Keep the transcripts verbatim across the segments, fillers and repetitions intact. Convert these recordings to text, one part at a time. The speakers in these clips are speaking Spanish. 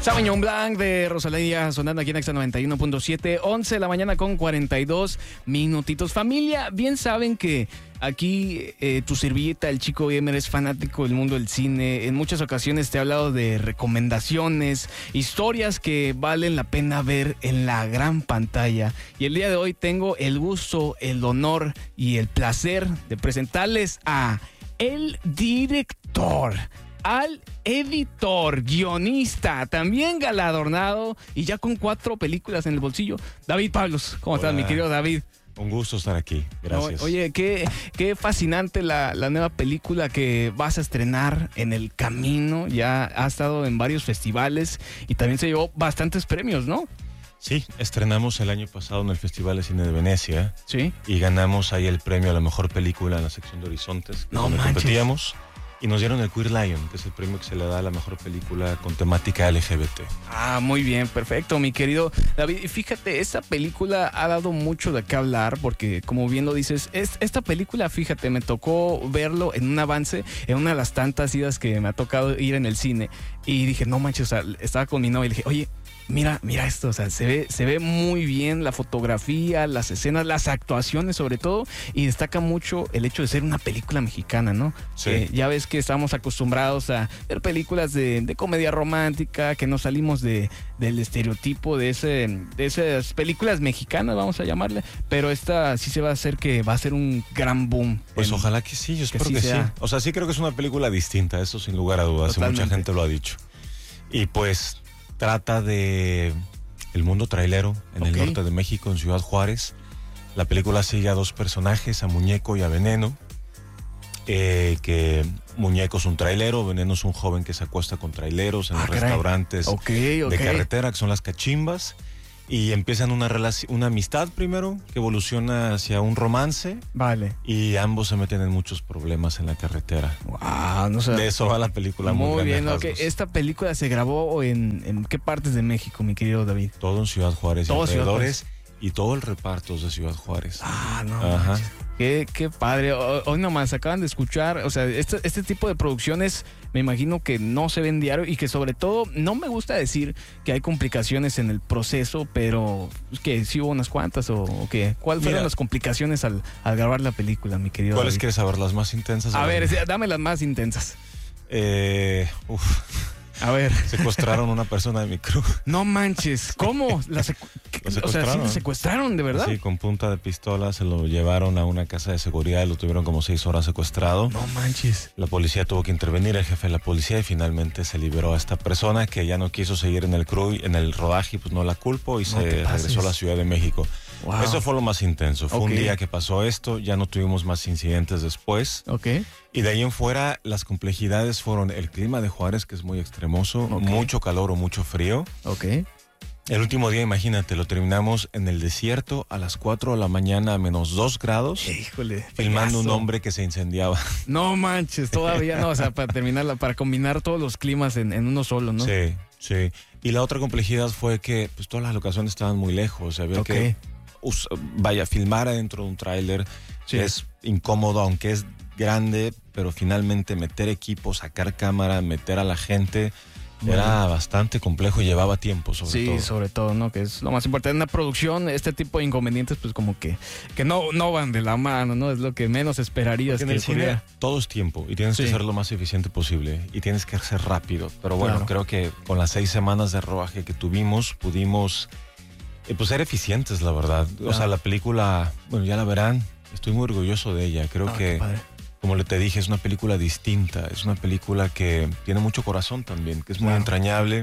Sauvignon Blanc de Rosalía sonando aquí en Exa noventa y uno punto siete, once de la mañana con cuarenta y dos minutitos. Familia, bien saben que aquí eh, tu servilleta, el Chico Gamer, es fanático del mundo del cine. En muchas ocasiones te he hablado de recomendaciones, historias que valen la pena ver en la gran pantalla. Y el día de hoy tengo el gusto, el honor y el placer de presentarles a el director, al editor, guionista, también galardonado y ya con cuatro películas en el bolsillo, David Pablos. ¿Cómo Hola. estás, mi querido David? Un gusto estar aquí, gracias. No, oye, qué, qué fascinante la, la nueva película que vas a estrenar En el Camino. Ya ha estado en varios festivales y también se llevó bastantes premios, ¿no? Sí, estrenamos el año pasado en el Festival de Cine de Venecia. Sí. Y ganamos ahí el premio a la mejor película en la sección de Horizontes, No donde manches. competíamos. Y nos dieron el Queer Lion, que es el premio que se le da a la mejor película con temática L G B T. Ah, muy bien, perfecto, mi querido David. Y fíjate, esta película ha dado mucho de qué hablar porque, como bien lo dices, es, esta película, fíjate, me tocó verlo en un avance, en una de las tantas idas que me ha tocado ir en el cine. Y dije, no manches, o sea, estaba con mi novia y le dije, oye, mira, mira esto, o sea, se ve, se ve muy bien la fotografía, las escenas, las actuaciones sobre todo, y destaca mucho el hecho de ser una película mexicana, ¿no? Sí. Eh, ya ves que estamos acostumbrados a ver películas de, de comedia romántica, que no salimos de, del estereotipo de, ese, de esas películas mexicanas, vamos a llamarle, pero esta sí se va a hacer que va a ser un gran boom. Pues en- ojalá que sí, yo espero sí que, sí. sea. O sea, sí creo que es una película distinta, eso sin lugar a dudas, y Totalmente. mucha gente lo ha dicho. Y pues trata de el mundo trailero en Ok. el norte de México, en Ciudad Juárez. La película sigue a dos personajes, a Muñeco y a Veneno. Eh, que Muñeco es un trailero, Veneno es un joven que se acuesta con traileros en Ah, los caray. restaurantes Ok, ok. de carretera, que son las cachimbas. Y empiezan una, relaci- una amistad primero, que evoluciona hacia un romance. Vale. Y ambos se meten en muchos problemas en la carretera. Wow, no sé. De eso va la película. Muy muy bien, grandes ok. rasgos. Esta película se grabó en, en qué partes de México, mi querido David. Todo en Ciudad Juárez y Todo Ciudad alrededores. Y todo el reparto es de Ciudad Juárez. Ah, no. Ajá. manches. Qué, qué padre. O- Hoy nomás acaban de escuchar, o sea, este, este tipo de producciones me imagino que no se ven diario y que sobre todo, no me gusta decir que hay complicaciones en el proceso, pero que sí hubo unas cuantas o, o qué. ¿Cuáles fueron Mira. las complicaciones al, al grabar la película, mi querido ¿Cuáles David? quieres saber? ¿Las más intensas? A o ver, las- sí, dame las más intensas. Eh, uf, A ver. secuestraron a una persona de mi crew. No manches, ¿cómo? La secu- Lo o sea, sí secuestraron. lo secuestraron, ¿de verdad? Sí, con punta de pistola se lo llevaron a una casa de seguridad y lo tuvieron como seis horas secuestrado. No manches. La policía tuvo que intervenir, el jefe de la policía, y finalmente se liberó a esta persona que ya no quiso seguir en el crew, y en el rodaje, y pues no la culpo y No te se pases. regresó a la Ciudad de México. Wow. Eso fue lo más intenso. Fue Ok. un día que pasó esto, ya no tuvimos más incidentes después. Ok. Y de ahí en fuera, las complejidades fueron el clima de Juárez, que es muy extremoso, Ok. mucho calor o mucho frío. Ok. El último día, imagínate, lo terminamos en el desierto a las cuatro de la mañana a menos dos grados, Híjole. filmando un pedazo. hombre que se incendiaba. No manches, todavía no, o sea, para terminarla, para combinar todos los climas en, en uno solo, ¿no? Sí, sí. Y la otra complejidad fue que pues, todas las locaciones estaban muy lejos. Había Ok. que, us- vaya, filmar adentro de un tráiler. Sí. Es incómodo, aunque es grande, pero finalmente meter equipo, sacar cámara, meter a la gente, Bueno. era bastante complejo y llevaba tiempo, sobre Sí, todo. sobre todo, ¿no? Que es lo más importante. En una producción, este tipo de inconvenientes, pues como que, que no, no van de la mano, ¿no? Es lo que menos esperarías Porque en que el cine ocurriera. todo es tiempo y tienes Sí. que ser lo más eficiente posible y tienes que ser rápido. Pero bueno, Claro. creo que con las seis semanas de rodaje que tuvimos, pudimos eh, pues ser eficientes, la verdad. O Claro. sea, la película, bueno, ya la verán, estoy muy orgulloso de ella. Creo Ah, qué que, padre. como le te dije, es una película distinta, es una película que tiene mucho corazón también, que es muy Claro. entrañable.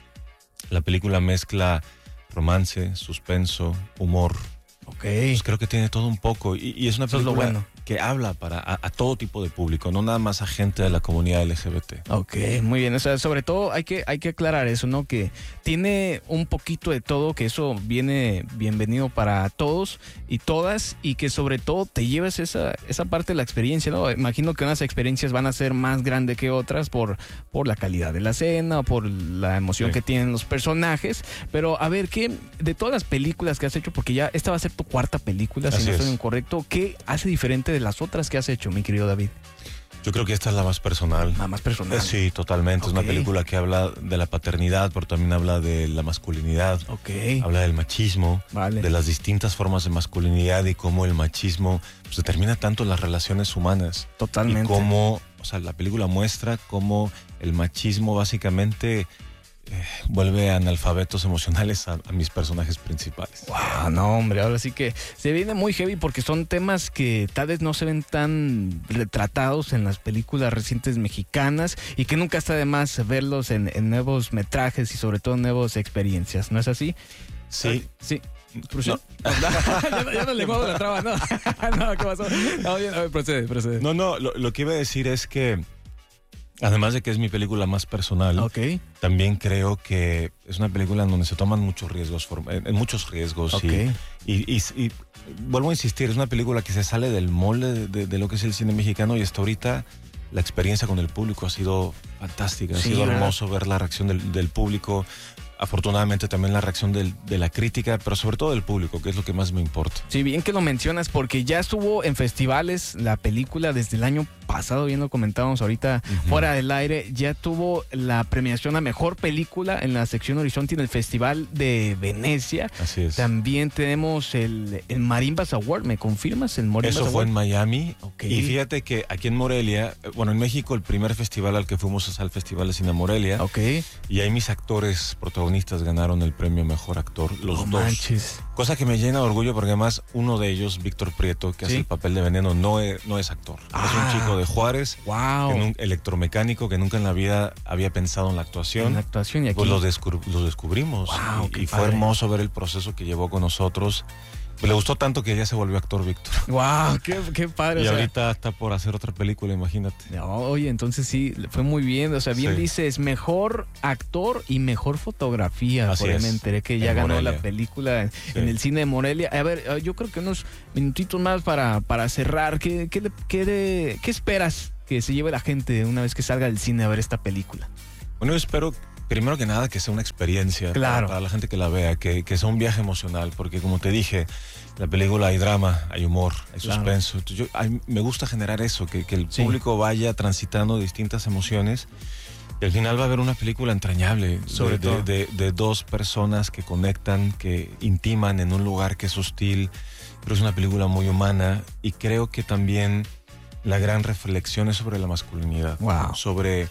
La película mezcla romance, suspenso, humor. Ok. Pues creo que tiene todo un poco y, y es una Eso es lo película bueno. que habla para a, a todo tipo de público, no nada más a gente de la comunidad L G B T. Ok, muy bien. O sea, sobre todo hay que, hay que aclarar eso, ¿no? Que tiene un poquito de todo, que eso viene bienvenido para todos y todas, y que sobre todo te lleves esa, esa parte de la experiencia, ¿no? Imagino que unas experiencias van a ser más grandes que otras por, por la calidad de la escena, por la emoción Sí. que tienen los personajes. Pero a ver, ¿qué de todas las películas que has hecho? Porque ya esta va a ser tu cuarta película, si Así no estoy es. incorrecto. ¿Qué hace diferente de las otras que has hecho, mi querido David? Yo creo que esta es la más personal. La más personal. Eh, sí, totalmente. Okay. Es una película que habla de la paternidad, pero también habla de la masculinidad. Ok. Habla del machismo, Vale. de las distintas formas de masculinidad y cómo el machismo pues, determina tanto las relaciones humanas. Totalmente. Y cómo, o sea, la película muestra cómo el machismo básicamente eh, vuelve analfabetos emocionales a, a mis personajes principales. Wow, no, hombre, ahora sí que se viene muy heavy porque son temas que tal vez no se ven tan retratados en las películas recientes mexicanas y que nunca está de más verlos en, en nuevos metrajes y sobre todo en nuevas experiencias, ¿no es así? Sí. Sí. No. ya, no, ya no le muevo la traba, no. No, ¿qué pasó? No, bien, a ver, procede, procede. No, no, lo, lo que iba a decir es que además de que es mi película más personal, Ok. también creo que es una película en donde se toman muchos riesgos, en muchos riesgos. Ok. Y, y, y, y vuelvo a insistir, es una película que se sale del molde de, de, de lo que es el cine mexicano y hasta ahorita la experiencia con el público ha sido fantástica, ha Sí, sido ¿verdad? hermoso ver la reacción del, del público. Afortunadamente también la reacción del, de la crítica, pero sobre todo del público, que es lo que más me importa. Sí, bien que lo mencionas porque ya estuvo en festivales la película desde el año pasado, bien lo comentábamos ahorita Ujú. fuera del aire, ya tuvo la premiación a Mejor Película en la sección Horizonte en el Festival de Venecia. Así es. También tenemos el, el Marimbas Award, ¿me confirmas? El Marimbas Eso fue Award. en Miami. Ok. Y fíjate que aquí en Morelia, eh, bueno, en México el primer festival al que fuimos es al Festival de Cine Morelia. Ok. Y ahí mis actores protagonistas ganaron el premio Mejor Actor, los No dos. manches. Cosa que me llena de orgullo porque además uno de ellos, Víctor Prieto, que Sí. hace el papel de Veneno, no es, no es actor. Es Ah. un chico de Juárez, Wow. en un electromecánico que nunca en la vida había pensado en la actuación. En la actuación y aquí. Pues lo, descub- lo descubrimos. Wow, y qué y fue padre. hermoso ver el proceso que llevó con nosotros. Le gustó tanto que ya se volvió actor, Víctor. Wow, qué, qué padre. Y o sea, ahorita está por hacer otra película, imagínate. no, oye, entonces sí, fue muy bien. O sea, bien Sí. dices, mejor actor y mejor fotografía. Así Por ahí es. me enteré que ya En ganó Morelia. la película en, Sí. en el cine de Morelia. A ver, eh, yo creo que unos minutitos más para, para cerrar. ¿Qué, qué, le- qué de- qué esperas que se lleve la gente una vez que salga del cine a ver esta película? Bueno, yo espero, primero que nada, que sea una experiencia Claro. para, para la gente que la vea, que, que sea un viaje emocional, porque como te dije, en la película hay drama, hay humor, hay Claro. suspenso. Entonces, yo, a mí me gusta generar eso, que, que el Sí. público vaya transitando distintas emociones. Y al final va a haber una película entrañable Sobre de, de- todo. de- de dos personas que conectan, que intiman en un lugar que es hostil, pero es una película muy humana y creo que también la gran reflexión es sobre la masculinidad, Wow. ¿no? sobre,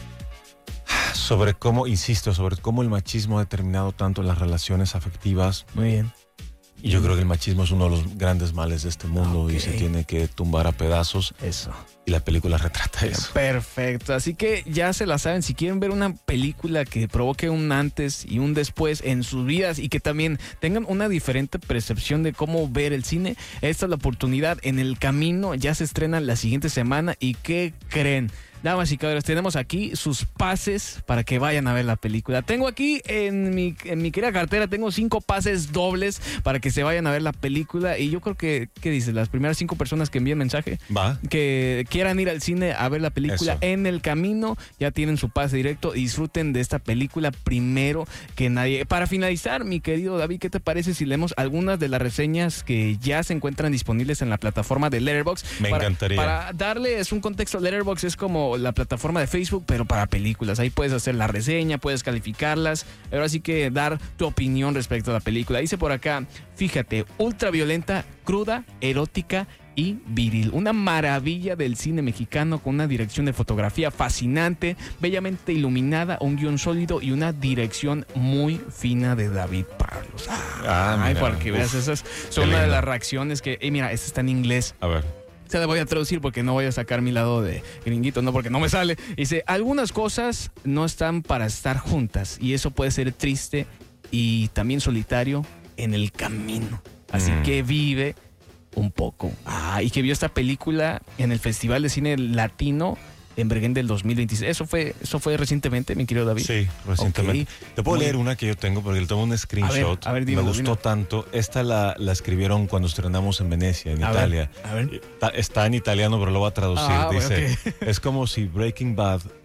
sobre cómo, insisto, sobre cómo el machismo ha determinado tanto las relaciones afectivas. Muy bien. Y yo creo que el machismo es uno de los grandes males de este mundo y Ok. se tiene que tumbar a pedazos Eso. y la película retrata eso. Perfecto, así que ya se la saben, si quieren ver una película que provoque un antes y un después en sus vidas y que también tengan una diferente percepción de cómo ver el cine, esta es la oportunidad. En el camino ya se estrena la siguiente semana y ¿qué creen? Damas y caballeros, tenemos aquí sus pases para que vayan a ver la película. Tengo aquí en mi, en mi querida cartera, tengo cinco pases dobles para que se vayan a ver la película. Y yo creo que, ¿qué dices? Las primeras cinco personas que envíen mensaje Va. que quieran ir al cine a ver la película Eso. en el camino, ya tienen su pase directo y disfruten de esta película primero que nadie. Para finalizar, mi querido David, ¿qué te parece si leemos algunas de las reseñas que ya se encuentran disponibles en la plataforma de Letterboxd? Me Para- encantaría. Para darles un contexto, Letterboxd es como la plataforma de Facebook, pero para películas. Ahí puedes hacer la reseña, puedes calificarlas, ahora sí que dar tu opinión respecto a la película. Dice por acá, fíjate, ultra violenta, cruda, erótica y viril. Una maravilla del cine mexicano con una dirección de fotografía fascinante, bellamente iluminada, un guión sólido y una dirección muy fina de David Pablos. Ah, Ay, mira. para que veas, Uf, esas qué son una de lindo. las reacciones que, eh, mira, esta está en inglés. A ver. Se la voy a traducir porque no voy a sacar mi lado de gringuito, no, porque no me sale. Dice, algunas cosas no están para estar juntas y eso puede ser triste y también solitario en el camino. Así Mm. que vive un poco. Ah, y que vio esta película en el Festival de Cine Latino en Bergen del dos mil veintiséis. Eso fue, eso fue recientemente, mi querido David. Sí, recientemente. Ok. Te puedo Muy leer bien. una que yo tengo porque le tomo un screenshot. a ver, dímelo, Me gustó dímelo. tanto. Esta la, la escribieron cuando estrenamos en Venecia, en A ver, Italia. a ver. Está, está en italiano, pero lo voy a traducir. Ah, Dice, ok. es como si Breaking Bad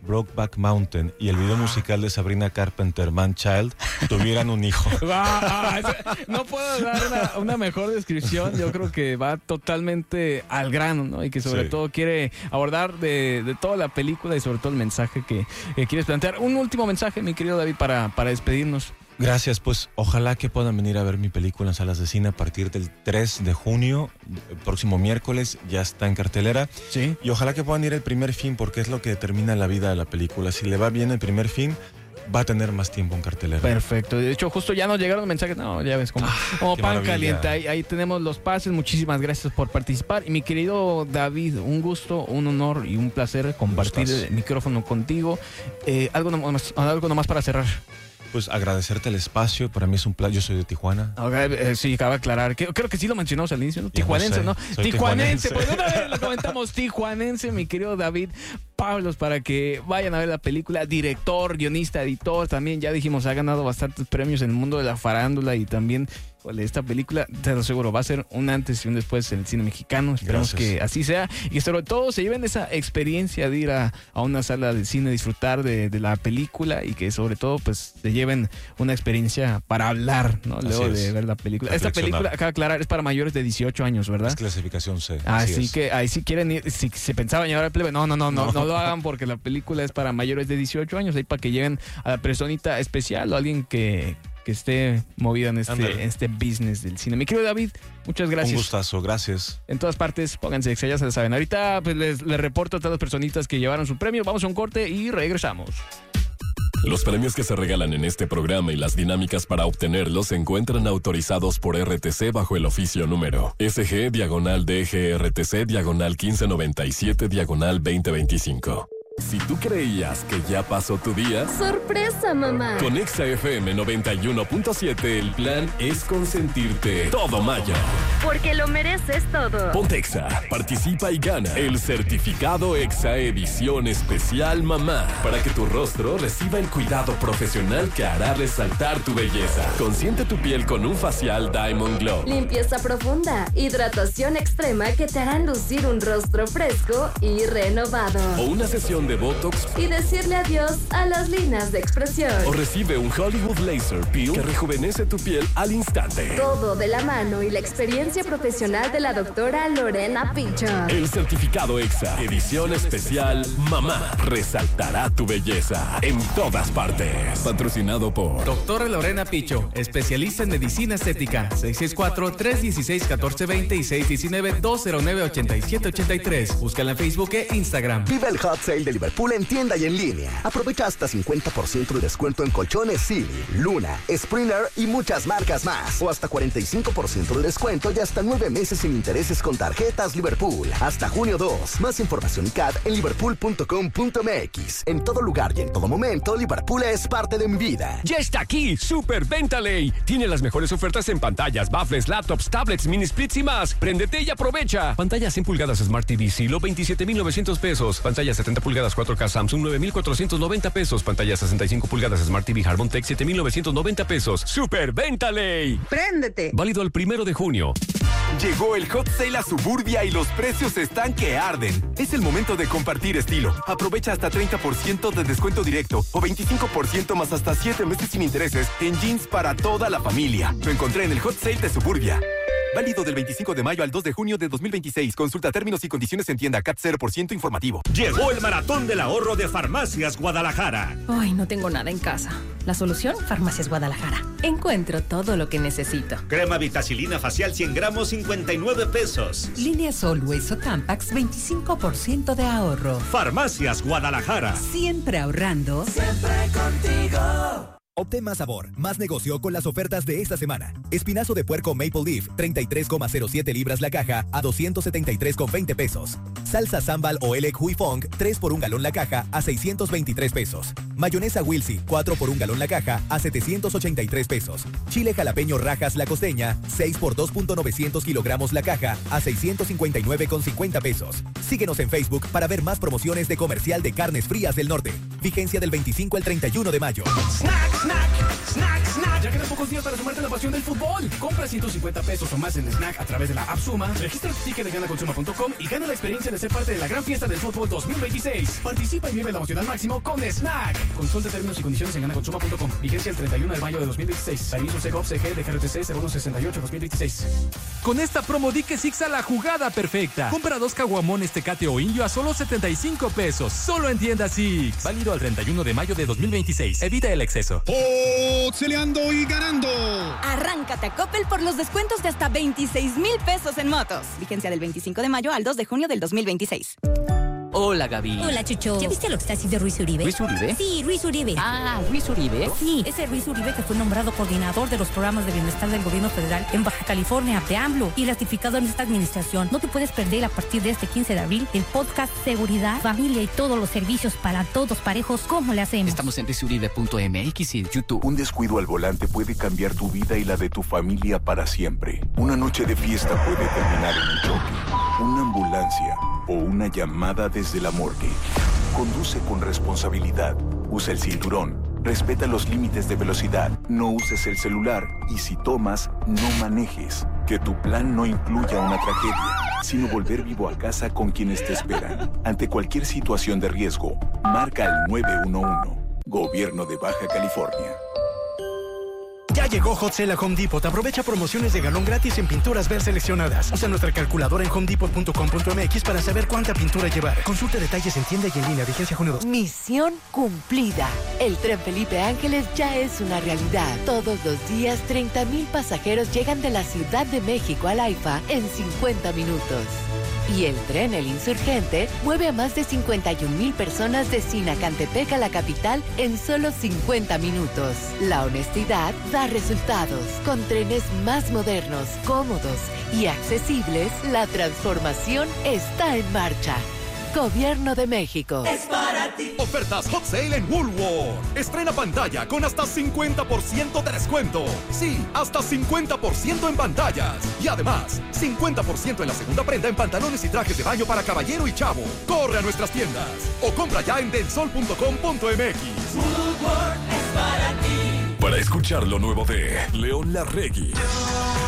Brokeback Mountain y el video musical de Sabrina Carpenter, Man Child, tuvieran un hijo. Ah, no puedo dar una, una mejor descripción. Yo creo que va totalmente al grano, ¿no? Y que sobre sí. todo quiere abordar de, de toda la película y sobre todo el mensaje que, que quieres plantear. Un último mensaje, mi querido David, para, para despedirnos. Gracias, pues ojalá que puedan venir a ver mi película en salas de cine a partir del tres de junio, el próximo miércoles, ya está en cartelera. Sí. Y ojalá que puedan ir el primer fin, porque es lo que determina la vida de la película. Si le va bien el primer fin, va a tener más tiempo en cartelera. Perfecto. De hecho, justo ya nos llegaron mensajes. No, ya ves, como, ah, como pan maravilla. Caliente. Ahí, ahí tenemos los pases. Muchísimas gracias por participar. Y mi querido David, un gusto, un honor y un placer compartir el micrófono contigo. Eh, algo, nomás, algo nomás para cerrar. Pues agradecerte el espacio, para mí es un placer, yo soy de Tijuana. Okay, eh, sí, cabe aclarar, creo, creo que sí lo mencionamos al inicio, ¿no? Tijuanense, ¿no? Soy tijuanense, tijuanense. pues una vez lo comentamos, tijuanense, mi querido David Pablos, para que vayan a ver la película, director, guionista, editor, también ya dijimos, ha ganado bastantes premios en el mundo de la farándula y también esta película, te lo aseguro, va a ser un antes y un después en el cine mexicano. Esperamos Gracias. Que así sea y sobre todo se lleven esa experiencia de ir a, a una sala de cine, disfrutar de, de la película y que sobre todo pues se lleven una experiencia para hablar, ¿no? Luego de ver la película. Esta película, acaba de aclarar, es para mayores de dieciocho años, ¿verdad? Es clasificación C. Así, así que ahí sí quieren ir, si se pensaban llevar al plebe, no, no, no, no, no, no lo hagan porque la película es para mayores de dieciocho años, ahí para que lleven a la personita especial o alguien que que esté movida en este, en este business del cine. Mi querido David, muchas gracias. Un gustazo, gracias. En todas partes, pónganse exa, ya se saben. Ahorita pues, les, les reporto a todas las personitas que llevaron su premio. Vamos a un corte y regresamos. Los premios que se regalan en este programa y las dinámicas para obtenerlos se encuentran autorizados por R T C bajo el oficio número S G diagonal D G R T C diagonal quince noventa y siete diagonal veinte veinticinco. Si tú creías que ya pasó tu día... ¡Sorpresa, mamá! Con Exa F M noventa y uno punto siete el plan es consentirte todo mayo. Porque lo mereces todo. Ponte Exa, participa y gana el certificado Exa edición especial mamá para que tu rostro reciba el cuidado profesional que hará resaltar tu belleza. Consiente tu piel con un facial Diamond Glow. Limpieza profunda, hidratación extrema que te harán lucir un rostro fresco y renovado. O una sesión de Botox y decirle adiós a las líneas de expresión. O recibe un Hollywood Laser Peel que rejuvenece tu piel al instante. Todo de la mano y la experiencia profesional de la doctora Lorena Picho. El certificado Exa, edición especial Mamá, resaltará tu belleza en todas partes. Patrocinado por Doctora Lorena Picho, especialista en medicina estética. seis seis cuatro, tres uno seis, uno cuatro dos cero y seis uno nueve, dos cero nueve, ocho siete ocho tres. Búscala en Facebook e Instagram. Vive el hot sale de Liverpool en tienda y en línea. Aprovecha hasta cincuenta por ciento de descuento en colchones Silly, Luna, Springer y muchas marcas más. O hasta cuarenta y cinco por ciento de descuento y hasta nueve meses sin intereses con tarjetas Liverpool. Hasta junio dos. Más información y C A D en liverpool punto com punto m x. En todo lugar y en todo momento, Liverpool es parte de mi vida. Ya está aquí, Super Venta Ley. Tiene las mejores ofertas en pantallas, baffles, laptops, tablets, mini splits y más. Préndete y aprovecha. Pantalla cien pulgadas Smart T V Silo, veintisiete mil novecientos pesos. Pantalla setenta pulgadas cuatro K Samsung, nueve mil cuatrocientos noventa pesos. Pantalla sesenta y cinco pulgadas Smart T V Harmon Tech, siete mil novecientos noventa pesos. Super Venta Ley. ¡Préndete! Válido el primero de junio. Llegó el hot sale a Suburbia y los precios están que arden. Es el momento de compartir estilo. Aprovecha hasta treinta por ciento de descuento directo o veinticinco por ciento más hasta siete meses sin intereses en jeans para toda la familia. Lo encontré en el hot sale de Suburbia. Válido del veinticinco de mayo al dos de junio de dos mil veintiséis. Consulta términos y condiciones en tienda. C A T cero por ciento informativo. Llegó el Maratón del Ahorro de Farmacias Guadalajara. Ay, no tengo nada en casa. La solución, Farmacias Guadalajara. Encuentro todo lo que necesito. Crema vitacilina facial cien gramos, cincuenta y nueve pesos. Líneas Always o Tampax, veinticinco por ciento de ahorro. Farmacias Guadalajara. Siempre ahorrando. Siempre contigo. Obtén más sabor, más negocio con las ofertas de esta semana. Espinazo de puerco Maple Leaf, treinta y tres coma cero siete libras la caja a doscientos setenta y tres con veinte pesos. Salsa sambal o Elec Hui Fong, tres por un galón la caja a seiscientos veintitrés pesos. Mayonesa Wilsey, cuatro por un galón la caja a setecientos ochenta y tres pesos. Chile jalapeño Rajas La Costeña, seis por dos punto novecientos kilogramos la caja a seiscientos cincuenta y nueve con cincuenta pesos. Síguenos en Facebook para ver más promociones de Comercial de Carnes Frías del Norte. Vigencia del veinticinco al treinta y uno de mayo. Snack, snack, snack, snack. Ya quedan pocos días para sumarte a la pasión emoción del fútbol. Compra ciento cincuenta pesos o más en snack a través de la app Suma, registra tu ticket de gana consuma punto com y gana la experiencia de ser parte de la gran fiesta del fútbol dos mil veintiséis. Participa y vive la emoción al máximo con Snack. Consulta términos y condiciones en gana consuma punto com. Vigencia el treinta y uno de mayo de dos mil veintiséis. Permiso C G O P C G de G R T C cero uno sesenta y ocho dos mil veintiséis. Con esta promo di que Six a la jugada perfecta. Compra dos caguamones Tecate o Indio a solo setenta y cinco pesos. Solo en tienda Six. Válido al treinta y uno de mayo de dos mil veintiséis. Evita el exceso. ¡Oxeleando y ganando! Arráncate a Coppel por los descuentos de hasta veintiséis mil pesos en motos. Vigencia del veinticinco de mayo al dos de junio del dos mil veintiséis. Hola, Gaby. Hola, Chucho. ¿Ya viste el Oxtasis de Ruiz Uribe? ¿Ruiz Uribe? Sí, Ruiz Uribe. Ah, Ruiz Uribe. Sí, ese Ruiz Uribe que fue nombrado coordinador de los programas de bienestar del gobierno federal en Baja California, de AMLO, y ratificado en esta administración. No te puedes perder a partir de este quince de abril el podcast Seguridad, Familia y todos los servicios para todos parejos. ¿Cómo le hacemos? Estamos en ruiz uribe punto m x y YouTube. Un descuido al volante puede cambiar tu vida y la de tu familia para siempre. Una noche de fiesta puede terminar en un choque, una ambulancia o una llamada desde la morgue. Conduce con responsabilidad. Usa el cinturón. Respeta los límites de velocidad. No uses el celular. Y si tomas, no manejes. Que tu plan no incluya una tragedia, sino volver vivo a casa con quienes te esperan. Ante cualquier situación de riesgo, marca el nueve uno uno. Gobierno de Baja California. Ya llegó Hot Sale a Home Depot. Aprovecha promociones de galón gratis en pinturas ver seleccionadas. Usa nuestra calculadora en home depot punto com punto m x para saber cuánta pintura llevar. Consulta detalles en tienda y en línea. Vigencia junio dos. Misión cumplida. El tren Felipe Ángeles ya es una realidad. Todos los días, treinta mil pasajeros llegan de la Ciudad de México al AIFA en cincuenta minutos. Y el tren El Insurgente mueve a más de cincuenta y un mil personas de Sinacantepec a la capital en solo cincuenta minutos. La honestidad da resultados. Con trenes más modernos, cómodos y accesibles, la transformación está en marcha. Gobierno de México. Es para ti. Ofertas Hot Sale en Woolworth. Estrena pantalla con hasta cincuenta por ciento de descuento. Sí, hasta cincuenta por ciento en pantallas. Y además, cincuenta por ciento en la segunda prenda en pantalones y trajes de baño para caballero y chavo. Corre a nuestras tiendas o compra ya en delsol punto com punto m x. Woolworth es para ti. Para escuchar lo nuevo de León Larregui.